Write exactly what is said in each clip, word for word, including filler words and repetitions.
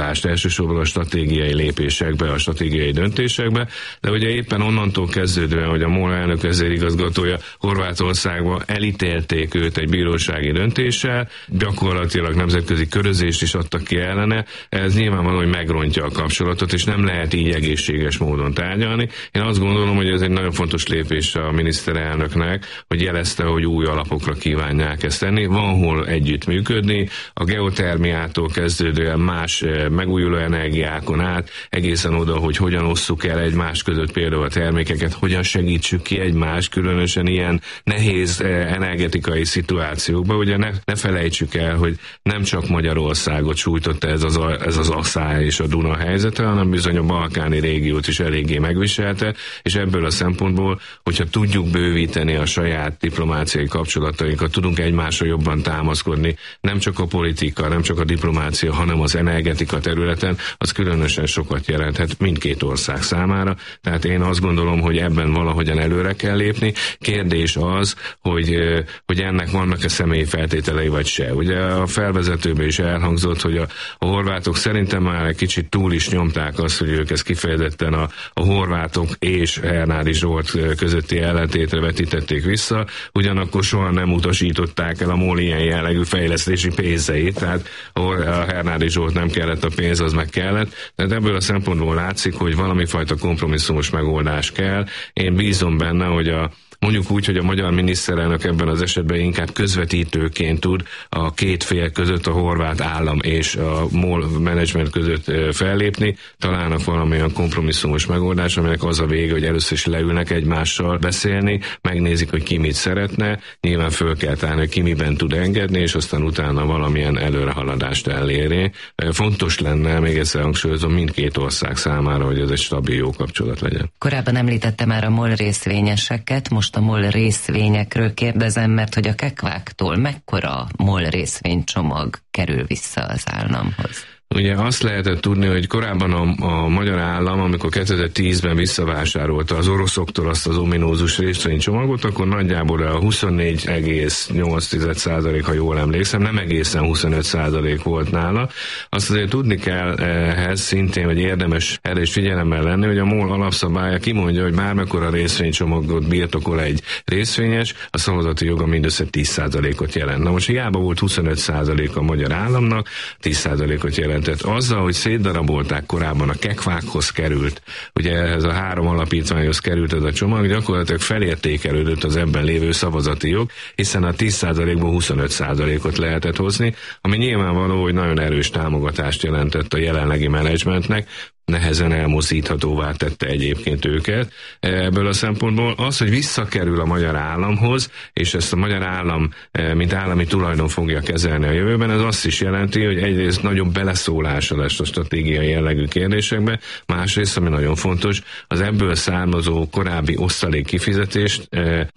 beleszólást elsősorban a stratégiai lépésekbe, a stratégiai döntésekbe, de ugye éppen onnantól kezdődően, hogy a MOL elnök vezérigazgatója Horvátországba elítélték őt egy bírósági döntéssel, gyakorlatilag nemzetközi körözést is adtak ki ellene, ez nyilvánvaló, hogy megrontja a kapcsolatot, és nem lehet így egészséges módon tárgyalni. Én azt gondolom, hogy ez egy nagyon fontos lépés a miniszterelnöknek, hogy jelezte, hogy új alapokra kívánják ezt tenni. Van hol együttműködni, a geotermiától kezdődően más megújuló energiákon át, egészen oda, hogy hogyan osszuk el egymás között például a termékeket, hogyan segítsük ki egymást, különösen ilyen nehéz energetikai szituációkban. Ugye ne, ne felejtsük el, hogy nem csak Magyarországot sújtotta ez az, ez az asszály és a Duna helyzete, hanem bizony a balkáni régiót is eléggé megviselte, és ebből a szempontból, hogyha tudjuk bővíteni a saját diplomáciai kapcsolatainkat, tudunk egymásra jobban támaszkodni, nem csak a politika, nem csak a diplomácia, hanem az energetika területen, az különösen sokat jelenthet mindkét ország számára. Tehát én azt gondolom, hogy ebben valahogyan előre kell lépni. Kérdés az, hogy, hogy ennek vannak-e személyi feltételei vagy se. Ugye a felvezetőben is elhangzott, hogy a, a horvátok szerintem már egy kicsit túl is nyomták azt, hogy ők ezt kifejezetten a, a horvátok és Hernádi Zsolt közötti ellentétre vetítették vissza, ugyanakkor soha nem utasították el a MOL ilyen jellegű fejlesztési pénzeit, tehát a Hernádi Zsolt nem kellett a pénz, az meg kellett. Tehát ebből a szempontból látszik, hogy valami fajta kompromisszumos megoldás kell. Én bízom benne, hogy a mondjuk úgy, hogy a magyar miniszterelnök ebben az esetben inkább közvetítőként tud a két fél között, a horvát állam és a MOL menedzsment között fellépni. Találnak valamilyen kompromisszumos megoldás, aminek az a vége, hogy először is leülnek egymással beszélni, megnézik, hogy ki mit szeretne, nyilván föl kell tárni, hogy ki miben tud engedni, és aztán utána valamilyen előrehaladást elérni. Fontos lenne, még egyszer hangsúlyozom, mindkét ország számára, hogy ez egy stabil, jó kapcsolat legyen. Korábban említette már a MOL részvényeseket, most a MOL részvényekről kérdezem, mert hogy a kekváktól mekkora MOL részvénycsomag kerül vissza az államhoz? Ugye azt lehetett tudni, hogy korábban a, a magyar állam, amikor kétezer-tízben visszavásárolta az oroszoktól azt az ominózus részvénycsomagot, akkor nagyjából a huszonnégy egész nyolc százalék, ha jól emlékszem, nem egészen huszonöt százalék volt nála. Azt azért tudni kell ehhez szintén, hogy érdemes erre is figyelemmel lenni, hogy a MOL alapszabálya kimondja, hogy bármekkora részvénycsomagot birtokol egy részvényes, a szavazati joga mindössze tíz százalékot jelent. Na most hiába volt huszonöt százalék a magyar államnak, tíz százalékot jelent. Tehát azzal, hogy szétdarabolták korábban, a kekvákhoz került, ugye ez a három alapítványhoz került ez a csomag, gyakorlatilag felértékelődött az ebben lévő szavazati jog, hiszen a tíz százalékból huszonöt százalékot lehetett hozni, ami nyilvánvaló, hogy nagyon erős támogatást jelentett a jelenlegi menedzsmentnek, nehezen elmozdíthatóvá tette egyébként őket. Ebből a szempontból az, hogy visszakerül a magyar államhoz, és ezt a magyar állam, mint állami tulajdon fogja kezelni a jövőben, ez azt is jelenti, hogy egyrészt nagyobb beleszólása lesz a stratégiai jellegű kérdésekbe, másrészt, ami nagyon fontos, az ebből származó korábbi osztalék kifizetést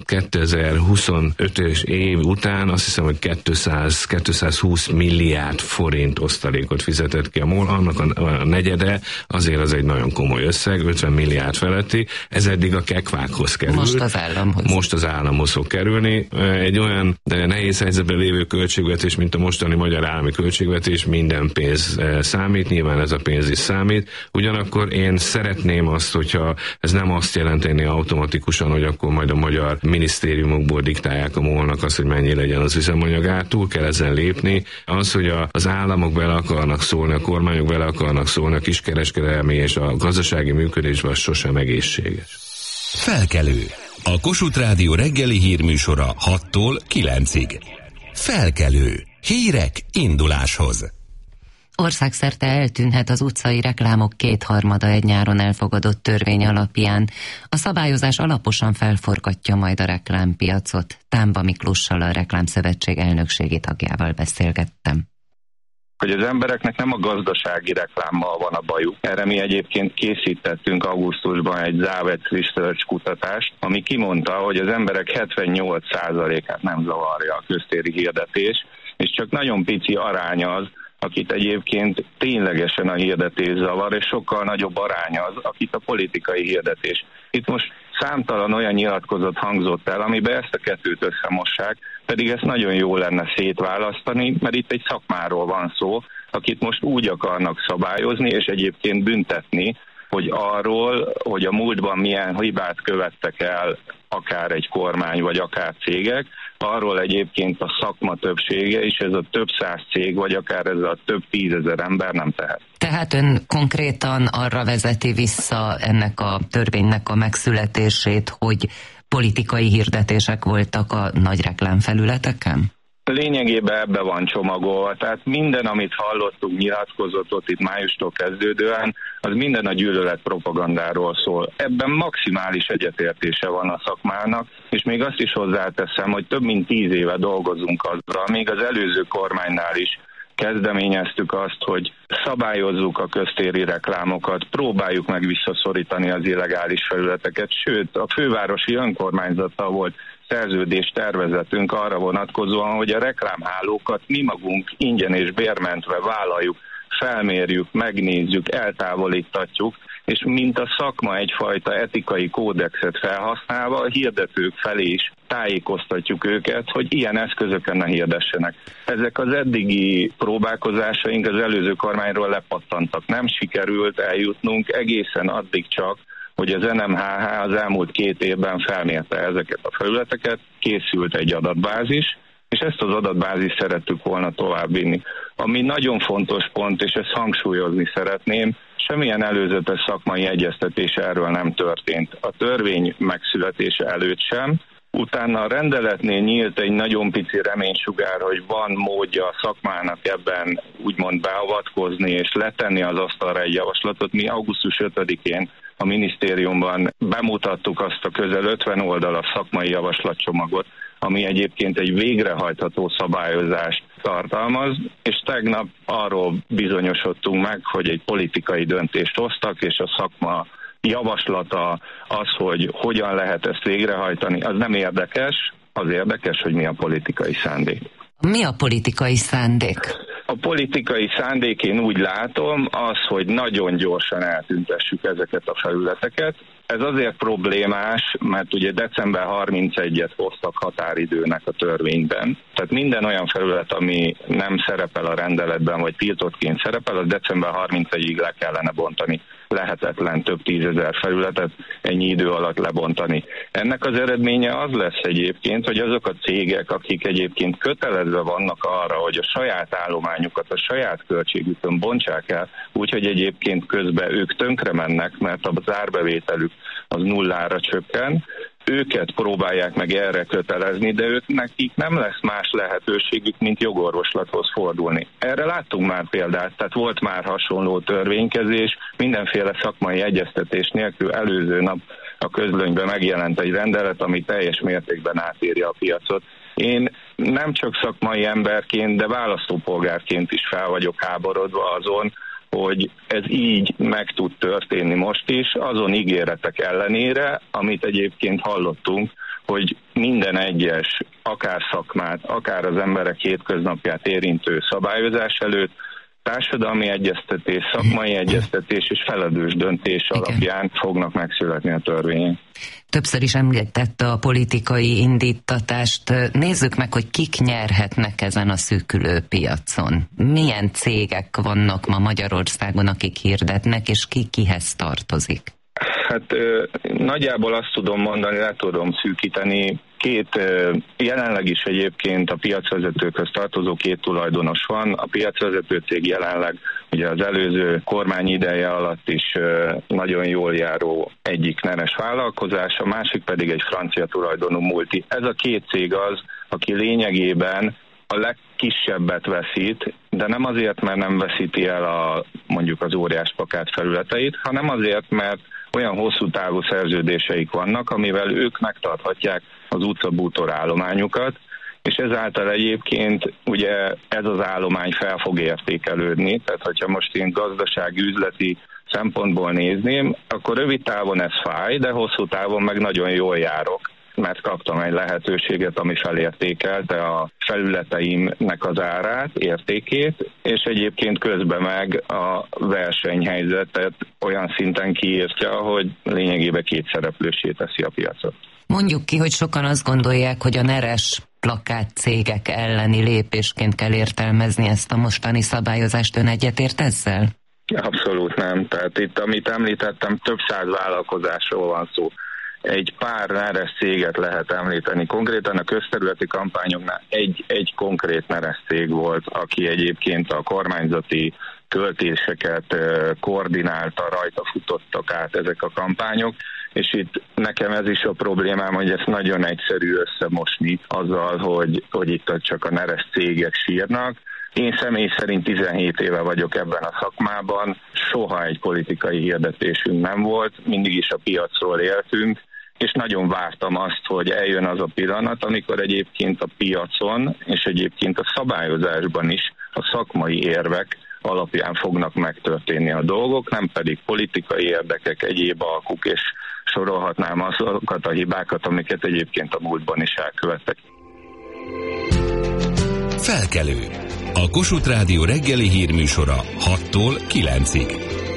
kétezer-huszonötös év után azt hiszem, hogy kétszáz kétszázhúsz milliárd forint osztalékot fizetett ki a MOL, annak a negyede azért az egy nagyon komoly összeg, ötven milliárd feletti, ez eddig a kekvákhoz került. Most az államhoz. Most az államhoz fog kerülni. Egy olyan nehéz helyzetben lévő költségvetés, mint a mostani magyar állami költségvetés, minden pénz számít, nyilván ez a pénz is számít. Ugyanakkor én szeretném azt, hogyha ez nem azt jelenteni automatikusan, hogy akkor majd a magyar minisztériumokból diktálják a MOL-nak azt, hogy mennyi legyen az üzemanyagár, túl kell ezen lépni. Az, hogy a, az államok bele akarnak szólni, a kormányok bele akarnak szólni, a kiskereskedelmi és a gazdasági működésben, az sosem egészséges. Felkelő. A Kossuth Rádió reggeli hírműsora hattól kilencig. Felkelő. Hírek induláshoz. Országszerte eltűnhet az utcai reklámok kétharmada egy nyáron elfogadott törvény alapján. A szabályozás alaposan felforgatja majd a reklámpiacot. Támba Miklossal, a Reklámszövetség elnökségi tagjával beszélgettem. Hogy az embereknek nem a gazdasági reklámmal van a bajuk. Erre mi egyébként készítettünk augusztusban egy Zavets Research kutatást, ami kimondta, hogy az emberek hetvennyolc százalékát nem zavarja a köztéri hirdetés, és csak nagyon pici arány az, akit egyébként ténylegesen a hirdetés zavar, és sokkal nagyobb arány az, akit a politikai hirdetés. Itt most számtalan olyan nyilatkozat hangzott el, amiben ezt a kettőt összemossák, pedig ezt nagyon jó lenne szétválasztani, mert itt egy szakmáról van szó, akit most úgy akarnak szabályozni, és egyébként büntetni, hogy arról, hogy a múltban milyen hibát követtek el akár egy kormány, vagy akár cégek, arról egyébként a szakma többsége, és ez a több száz cég, vagy akár ez a több tízezer ember nem tehet. Tehát ön konkrétan arra vezeti vissza ennek a törvénynek a megszületését, hogy politikai hirdetések voltak a nagy reklámfelületeken? Lényegében ebbe van csomagolva, tehát minden, amit hallottunk, nyilatkozatot itt májustól kezdődően, az minden a gyűlölet propagandáról szól. Ebben maximális egyetértése van a szakmának, és még azt is hozzáteszem, hogy több mint tíz éve dolgozunk azzal, még az előző kormánynál is kezdeményeztük azt, hogy szabályozzuk a köztéri reklámokat, próbáljuk meg visszaszorítani az illegális felületeket, sőt, a fővárosi önkormányzattal volt szerződés tervezetünk arra vonatkozóan, hogy a reklámhálókat mi magunk ingyen és bérmentve vállaljuk, felmérjük, megnézzük, eltávolítatjuk, és mint a szakma egyfajta etikai kódexet felhasználva a hirdetők felé is tájékoztatjuk őket, hogy ilyen eszközöken ne hirdessenek. Ezek az eddigi próbálkozásaink az előző kormányról lepattantak. Nem sikerült eljutnunk egészen addig csak, hogy az en em há há az elmúlt két évben felmérte ezeket a felületeket, készült egy adatbázis, és ezt az adatbázist szerettük volna továbbvinni. Ami nagyon fontos pont, és ezt hangsúlyozni szeretném, semmilyen előzetes szakmai egyeztetés erről nem történt. A törvény megszületése előtt sem. Utána a rendeletnél nyílt egy nagyon pici reménysugár, hogy van módja a szakmának ebben úgymond beavatkozni és letenni az asztalra egy javaslatot. Mi augusztus ötödikén a minisztériumban bemutattuk azt a közel ötven oldalas szakmai javaslatcsomagot, ami egyébként egy végrehajtható szabályozást tartalmaz, és tegnap arról bizonyosodtunk meg, hogy egy politikai döntést hoztak, és a szakma javaslata az, hogy hogyan lehet ezt végrehajtani, az nem érdekes, az érdekes, hogy mi a politikai szándék. Mi a politikai szándék? A politikai szándék, én úgy látom, az, hogy nagyon gyorsan eltüntessük ezeket a felületeket. Ez azért problémás, mert ugye december harmincegyediket hoztak határidőnek a törvényben. Tehát minden olyan felület, ami nem szerepel a rendeletben, vagy tiltottként szerepel, az december harmincegyediig le kellene bontani. Lehetetlen több tízezer felületet ennyi idő alatt lebontani. Ennek az eredménye az lesz egyébként, hogy azok a cégek, akik egyébként kötelezve vannak arra, hogy a saját állományukat a saját költségükön bontsák el, úgyhogy egyébként közben ők tönkre mennek, mert a zárbevételük az nullára csökken, őket próbálják meg erre kötelezni, de ők nekik nem lesz más lehetőségük, mint jogorvoslathoz fordulni. Erre láttunk már példát, tehát volt már hasonló törvénykezés, mindenféle szakmai egyeztetés nélkül előző nap a közlönyben megjelent egy rendelet, ami teljes mértékben átírja a piacot. Én nem csak szakmai emberként, de választópolgárként is fel vagyok háborodva azon, hogy ez így meg tud történni most is, azon ígéretek ellenére, amit egyébként hallottunk, hogy minden egyes, akár szakmát, akár az emberek hétköznapját érintő szabályozás előtt társadalmi egyeztetés, szakmai egyeztetés és felelős döntés alapján fognak megszületni a törvények. Többször is említette a politikai indítatást. Nézzük meg, hogy kik nyerhetnek ezen a szűkülő piacon. Milyen cégek vannak ma Magyarországon, akik hirdetnek, és ki kihez tartozik? Hát nagyjából azt tudom mondani, le tudom szűkíteni. Két, jelenleg is egyébként a piacvezetőkhöz tartozó két tulajdonos van. A piacvezető cég jelenleg ugye az előző kormány ideje alatt is nagyon jól járó egyik neres vállalkozás, a másik pedig egy francia tulajdonú multi. Ez a két cég az, aki lényegében a legkisebbet veszít, de nem azért, mert nem veszíti el a, mondjuk az óriás plakát felületeit, hanem azért, mert olyan hosszú távú szerződéseik vannak, amivel ők megtarthatják az utcabútor állományukat, és ezáltal egyébként ugye ez az állomány fel fog értékelődni, tehát hogyha most én gazdasági, üzleti szempontból nézném, akkor rövid távon ez fáj, de hosszú távon meg nagyon jól járok, mert kaptam egy lehetőséget, ami felértékelte a felületeimnek az árát, értékét, és egyébként közben meg a versenyhelyzetet olyan szinten kiírtja, hogy lényegében kétszereplősé teszi a piacot. Mondjuk ki, hogy sokan azt gondolják, hogy a neres plakát cégek elleni lépésként kell értelmezni ezt a mostani szabályozást. Ön egyetért ezzel? Abszolút nem. Tehát itt, amit említettem, több száz vállalkozásról van szó. Egy pár neres céget lehet említeni. Konkrétan a közterületi kampányoknál egy, egy konkrét neres cég volt, aki egyébként a kormányzati költéseket koordinálta, rajta futottak át ezek a kampányok, és itt nekem ez is a problémám, hogy ezt nagyon egyszerű összemosni azzal, hogy, hogy itt csak a neres cégek sírnak. Én személy szerint tizenhét éve vagyok ebben a szakmában, soha egy politikai hirdetésünk nem volt, mindig is a piacról éltünk, és nagyon vártam azt, hogy eljön az a pillanat, amikor egyébként a piacon, és egyébként a szabályozásban is a szakmai érvek alapján fognak megtörténni a dolgok, nem pedig politikai érdekek, egyéb alkuk, és sorolhatnám azokat a hibákat, amiket egyébként a múltban is elkövettek. Felkelő. A Kossuth Rádió reggeli hírműsora hattól kilencig.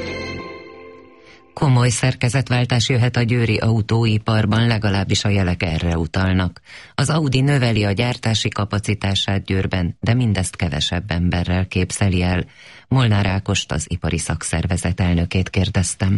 Komoly szerkezetváltás jöhet a győri autóiparban, legalábbis a jelek erre utalnak. Az Audi növeli a gyártási kapacitását Győrben, de mindezt kevesebb emberrel képzeli el. Molnár Ágost, az ipari szakszervezet elnökét kérdeztem.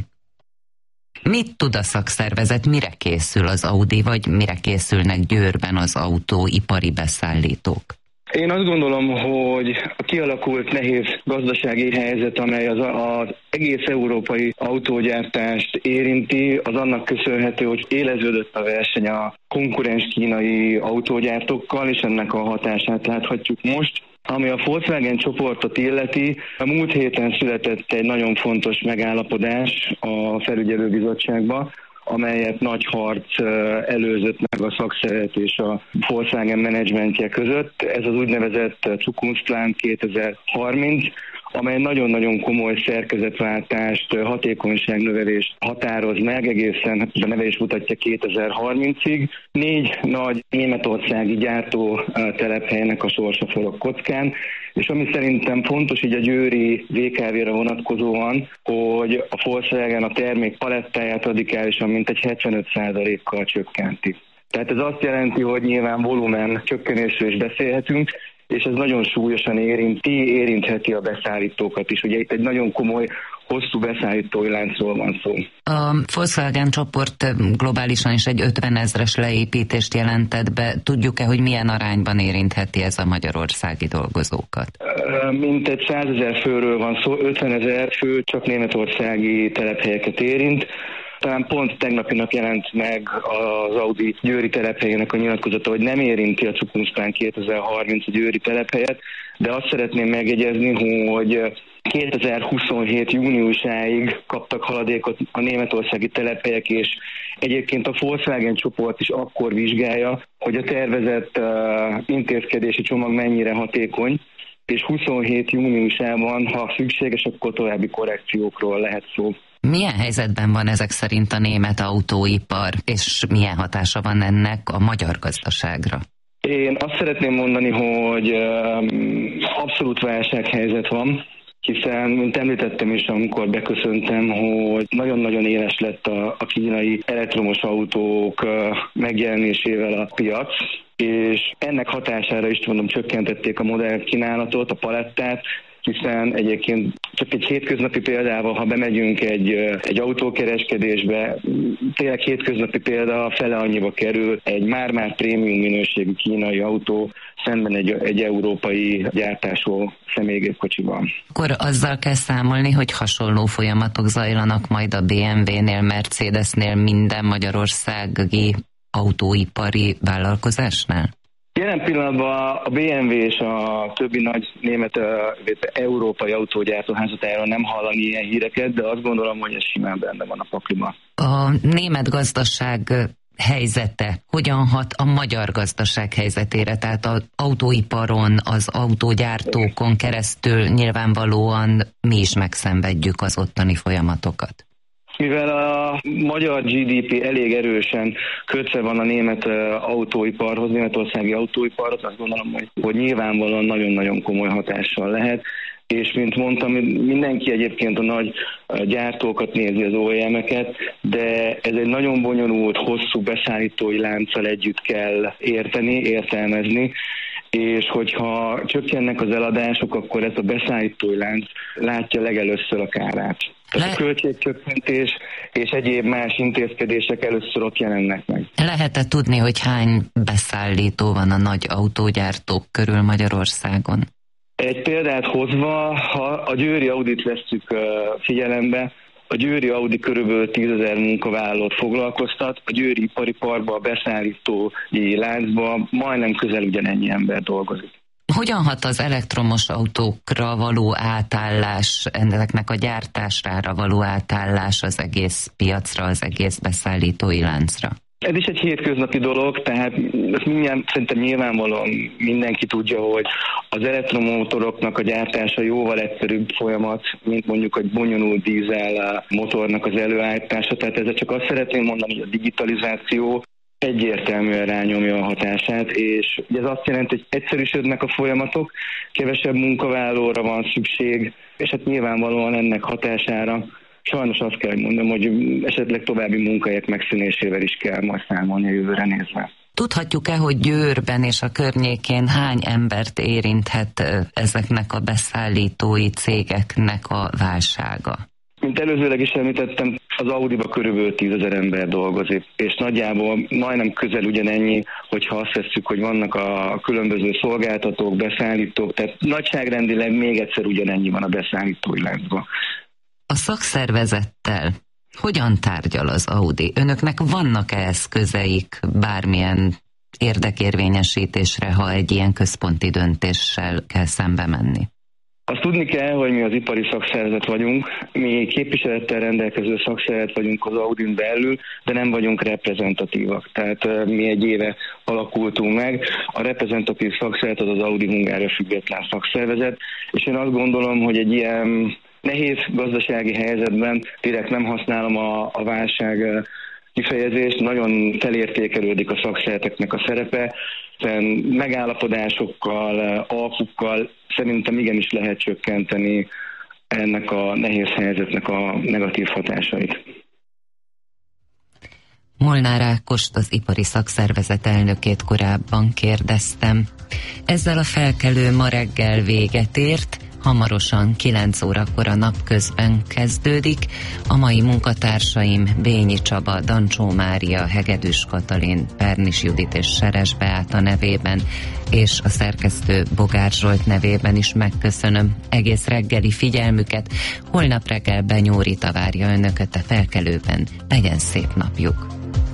Mit tud a szakszervezet, mire készül az Audi, vagy mire készülnek Győrben az autóipari beszállítók? Én azt gondolom, hogy a kialakult nehéz gazdasági helyzet, amely az, az egész európai autógyártást érinti, az annak köszönhető, hogy éleződött a verseny a konkurens kínai autógyártókkal, és ennek a hatását láthatjuk most. Ami a Volkswagen csoportot illeti, a múlt héten született egy nagyon fontos megállapodás a felügyelőbizottságban, amelyet nagy harc előzött meg a szakszervezet és a Volkswagen menedzsmentje között. Ez az úgynevezett Zukunftplan kétezer-harminc, amely nagyon-nagyon komoly szerkezetváltást, hatékonyságnövelést határoz meg, egészen a neve is mutatja kétezer-harmincig. Négy nagy németországi gyártó telephelynek a sorsa forog kockán, és ami szerintem fontos így a győri vé ká vé-re vonatkozóan, hogy a Volkswagen a termék palettáját radikálisan mintegy hetvenöt százalékkal csökkenti. Tehát ez azt jelenti, hogy nyilván volumen csökkenésről is beszélhetünk, és ez nagyon súlyosan érinti, érintheti a beszállítókat is. Ugye itt egy nagyon komoly, hosszú beszállítói láncról van szó. A Volkswagen csoport globálisan is egy ötvenezres leépítést jelentett be. Tudjuk-e, hogy milyen arányban érintheti ez a magyarországi dolgozókat? Mintegy százezer főről van szó, ötvenezer fő csak németországi telephelyeket érint. Talán pont tegnapi nap jelent meg az Audi győri telephelyének a nyilatkozata, hogy nem érinti a Zukunftplan kétezer-harminc a győri telephelyet, de azt szeretném megjegyezni, hogy kétezer-huszonhét júniusáig kaptak haladékot a németországi telephelyek, és egyébként a Volkswagen csoport is akkor vizsgálja, hogy a tervezett uh, intézkedési csomag mennyire hatékony, és huszonhét júniusában, ha szükséges, akkor további korrekciókról lehet szó. Milyen helyzetben van ezek szerint a német autóipar, és milyen hatása van ennek a magyar gazdaságra? Én azt szeretném mondani, hogy abszolút válsághelyzet van, hiszen, mint említettem is, amikor beköszöntem, hogy nagyon-nagyon éles lett a, a kínai elektromos autók megjelenésével a piac, és ennek hatására is mondom, csökkentették a modell kínálatot, a palettát, hiszen egyébként csak egy hétköznapi példával, ha bemegyünk egy, egy autókereskedésbe, tényleg hétköznapi példa, fele annyiba kerül egy már-már prémium minőségű kínai autó szemben egy, egy európai gyártású személygépkocsiban. Akkor azzal kell számolni, hogy hasonló folyamatok zajlanak majd a bé em vé-nél, Mercedesnél, minden magyarországi autóipari vállalkozásnál? Jelen pillanatban a bé em vé és a többi nagy német európai autógyártó házatájáról nem hallani ilyen híreket, de azt gondolom, hogy ez simán benne van a pakliban. A német gazdaság helyzete hogyan hat a magyar gazdaság helyzetére? Tehát az autóiparon, az autógyártókon keresztül nyilvánvalóan mi is megszenvedjük az ottani folyamatokat. Mivel a magyar gé dé pé elég erősen kötve van a német autóiparhoz, németországi autóiparhoz, azt gondolom, hogy, hogy nyilvánvalóan nagyon-nagyon komoly hatással lehet. és mint mondtam, mindenki egyébként a nagy gyártókat nézi, az o e em-eket, de ez egy nagyon bonyolult, hosszú beszállítói lánccal együtt kell érteni, értelmezni, és hogyha csökkennek az eladások, akkor ez a beszállítói lánc látja legelőször a kárát. Tehát a költségcsökkentés és egyéb más intézkedések először ott jelennek meg. Lehet-e tudni, hogy hány beszállító van a nagy autógyártók körül Magyarországon? Egy példát hozva, ha a győri Audit vesszük figyelembe, a győri Audi körülbelül tízezer munkavállalót foglalkoztat, a győri ipari parkban, a beszállítói láncban majdnem közel ugyanennyi ember dolgozik. Hogyan hat az elektromos autókra való átállás, ezeknek a gyártására való átállás az egész piacra, az egész beszállítói láncra? Ez is egy hétköznapi dolog, tehát ezt mindjárt szerintem nyilvánvalóan mindenki tudja, hogy az elektromotoroknak a gyártása jóval egyszerűbb folyamat, mint mondjuk egy bonyolult dízel motornak az előállítása. Tehát ezzel csak azt szeretném mondani, hogy a digitalizáció egyértelműen rányomja a hatását, és ez azt jelenti, hogy egyszerűsödnek a folyamatok, kevesebb munkavállalóra van szükség, és hát nyilvánvalóan ennek hatására sajnos azt kell mondanom, hogy esetleg további munkahelyek megszűnésével is kell majd számolni a jövőre nézve. Tudhatjuk-e, hogy Győrben és a környékén hány embert érinthet ezeknek a beszállítói cégeknek a válsága? Mint előzőleg is említettem, az Audiba körülbelül tízezer ember dolgozik, és nagyjából majdnem közel ugyanennyi, hogyha azt vesszük, hogy vannak a különböző szolgáltatók, beszállítók, tehát nagyságrendileg még egyszer ugyanennyi van a beszállítói láncban. A szakszervezettel hogyan tárgyal az Audi? Önöknek vannak-e eszközeik bármilyen érdekérvényesítésre, ha egy ilyen központi döntéssel kell szembe menni? Azt tudni kell, hogy mi az ipari szakszervezet vagyunk, mi képviselettel rendelkező szakszervezet vagyunk az Audin belül, de nem vagyunk reprezentatívak. Tehát mi egy éve alakultunk meg. A reprezentatív szakszervezet az az Audi Hungária független szakszervezet, és én azt gondolom, hogy egy ilyen nehéz gazdasági helyzetben, direkt nem használom a, a válság kifejezést, nagyon felértékelődik a szakszervezeteknek a szerepe, hiszen megállapodásokkal, alkukkal szerintem igenis lehet csökkenteni ennek a nehéz helyzetnek a negatív hatásait. Molnár Ákost, az ipari szakszervezet elnökét korábban kérdeztem. Ezzel a felkelő ma reggel véget ért, hamarosan kilenc órakor a napközben kezdődik. A mai munkatársaim Bényi Csaba, Dancsó Mária, Hegedűs Katalin, Pernis Judit és Seres Beáta nevében, és a szerkesztő Bogár Zsolt nevében is megköszönöm egész reggeli figyelmüket. Holnap reggel Benyó Rita várja önöket a felkelőben. Legyen szép napjuk!